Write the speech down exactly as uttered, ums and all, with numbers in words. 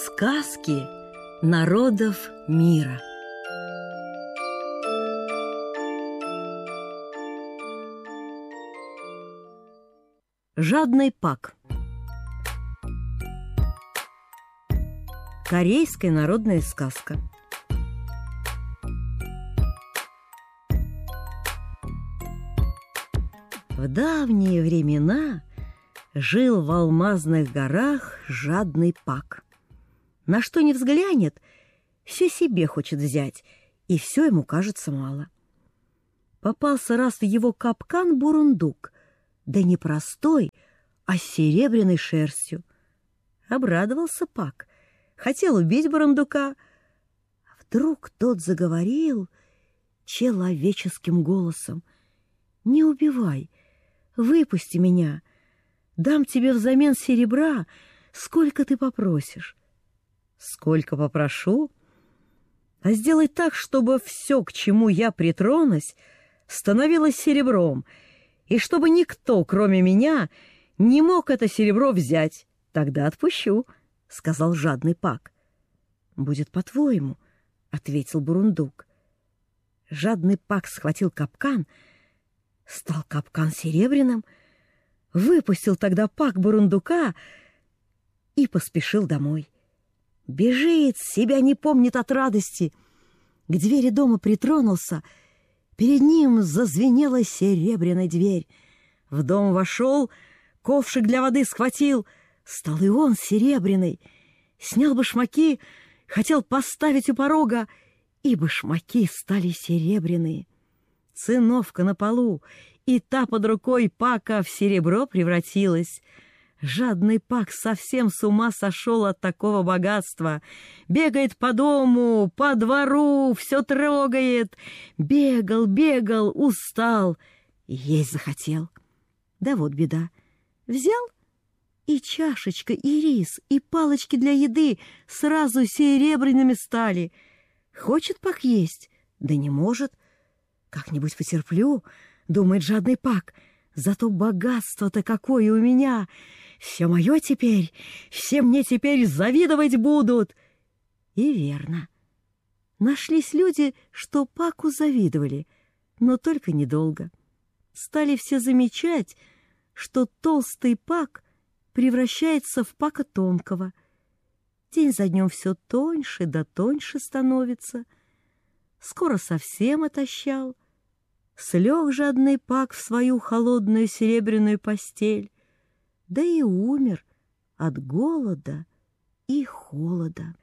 Сказки народов мира. Жадный Пак. Корейская народная сказка. В давние времена жил в алмазных горах жадный Пак. На что ни взглянет, все себе хочет взять, и все ему кажется мало. Попался раз в его капкан бурундук, да не простой, а с серебряной шерстью. Обрадовался Пак, хотел убить бурундука, а вдруг тот заговорил человеческим голосом: «Не убивай, выпусти меня, дам тебе взамен серебра, сколько ты попросишь». «Сколько попрошу? А сделай так, чтобы все, к чему я притронусь, становилось серебром, и чтобы никто, кроме меня, не мог это серебро взять. Тогда отпущу», — сказал жадный Пак. «Будет по-твоему», — ответил бурундук. Жадный Пак схватил капкан, стал капкан серебряным, выпустил тогда Пак бурундука и поспешил домой. Бежит, себя не помнит от радости. К двери дома притронулся, перед ним зазвенела серебряная дверь. В дом вошел, ковшик для воды схватил, стал и он серебряный. Снял башмаки, хотел поставить у порога, и башмаки стали серебряные. Циновка на полу, и та под рукой Пака в серебро превратилась. Жадный Пак совсем с ума сошел от такого богатства. Бегает по дому, по двору, все трогает. Бегал, бегал, устал, есть захотел. Да вот беда. Взял и чашечка, и рис, и палочки для еды сразу серебряными стали. Хочет Пак есть, да не может. Как-нибудь потерплю, думает жадный Пак. Зато богатство-то какое у меня! Все мое теперь, все мне теперь завидовать будут. И верно. Нашлись люди, что Паку завидовали, но только недолго. Стали все замечать, что толстый Пак превращается в Пака тонкого. День за днем все тоньше да тоньше становится. Скоро совсем отощал. Слег жадный Пак в свою холодную серебряную постель, да и умер от голода и холода.